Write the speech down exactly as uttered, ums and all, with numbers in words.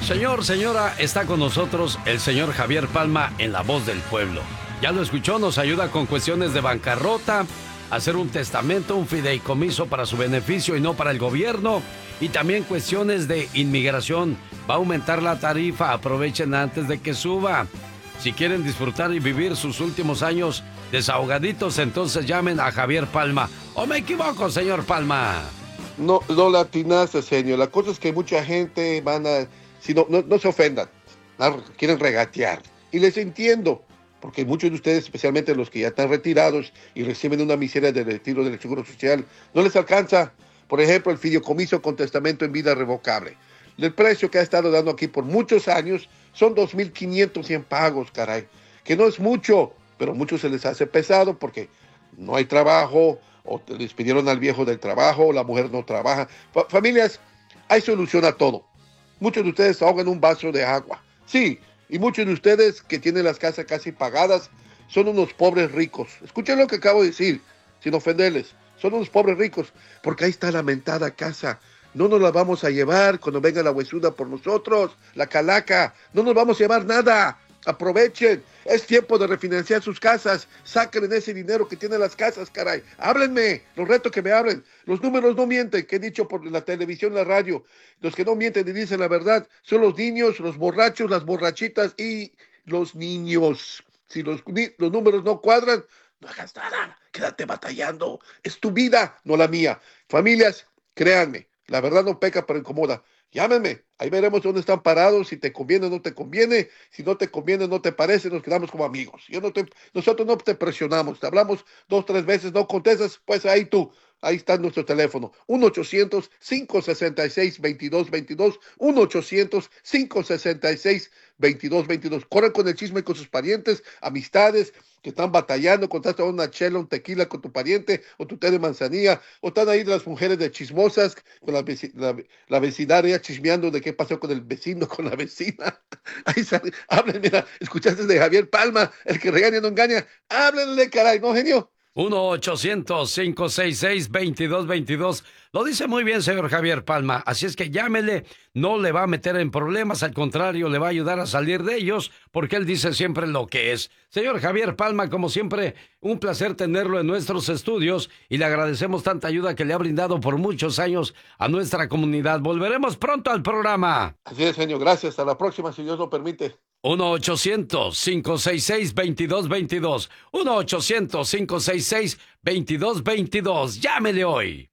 Señor, señora, está con nosotros el señor Javier Palma en La Voz del Pueblo. Ya lo escuchó, nos ayuda con cuestiones de bancarrota, hacer un testamento, un fideicomiso para su beneficio y no para el gobierno, y también cuestiones de inmigración. Va a aumentar la tarifa, aprovechen antes de que suba. Si quieren disfrutar y vivir sus últimos años desahogaditos, entonces llamen a Javier Palma. ¿O me equivoco, señor Palma? No, no la atinaste, señor. La cosa es que mucha gente van a... Si no, no, no se ofendan, no, quieren regatear. Y les entiendo, porque muchos de ustedes, especialmente los que ya están retirados y reciben una miseria de retiro del Seguro Social, no les alcanza. Por ejemplo, el fideicomiso con testamento en vida revocable. El precio que ha estado dando aquí por muchos años son dos mil quinientos cien pagos, caray. Que no es mucho, pero a muchos se les hace pesado porque no hay trabajo, o les pidieron al viejo del trabajo, o la mujer no trabaja. Fa- familias, hay solución a todo. Muchos de ustedes ahogan un vaso de agua. Sí, y muchos de ustedes que tienen las casas casi pagadas son unos pobres ricos. Escuchen lo que acabo de decir, sin ofenderles. Son unos pobres ricos, porque ahí está la mentada casa. No nos la vamos a llevar cuando venga la huesuda por nosotros, la calaca. No nos vamos a llevar nada. Aprovechen. Es tiempo de refinanciar sus casas. Saquen ese dinero que tienen las casas, caray. Háblenme. Los reto que me hablen. Los números no mienten, que he dicho por la televisión, la radio. Los que no mienten y dicen la verdad son los niños, los borrachos, las borrachitas y los niños. Si los, los números no cuadran, no hagas nada. Quédate batallando. Es tu vida, no la mía. Familias, créanme. La verdad no peca, pero incomoda. Llámenme, ahí veremos dónde están parados, si te conviene o no te conviene, si no te conviene, no te parece, nos quedamos como amigos. Yo no te, nosotros no te presionamos, te hablamos dos, tres veces, no contestas, pues ahí tú, ahí está nuestro teléfono, uno ochocientos, cinco sesenta y seis, veintidós veintidós, uno ochocientos, cinco sesenta y seis, veintidós veintidós. Corren con el chisme con sus parientes, amistades, que están batallando, contaste una chela, un tequila con tu pariente, o tu té de manzanilla, o están ahí las mujeres de chismosas, con la, veci la, la vecindaria chismeando de qué pasó con el vecino, con la vecina. Ahí sale, hablen, mira, escuchaste de Javier Palma, el que regaña no engaña, háblenle, caray, ¿no, genio? uno ochocientos, cinco seis seis, veintidós veintidós. Lo dice muy bien, señor Javier Palma. Así es que llámele, no le va a meter en problemas, al contrario, le va a ayudar a salir de ellos, porque él dice siempre lo que es. Señor Javier Palma, como siempre, un placer tenerlo en nuestros estudios y le agradecemos tanta ayuda que le ha brindado por muchos años a nuestra comunidad. Volveremos pronto al programa. Así es, señor, gracias. Hasta la próxima, si Dios lo permite. uno ochocientos, cinco seis seis, veintidós veintidós. uno ochocientos, cinco seis seis, veintidós veintidós. Llámele hoy.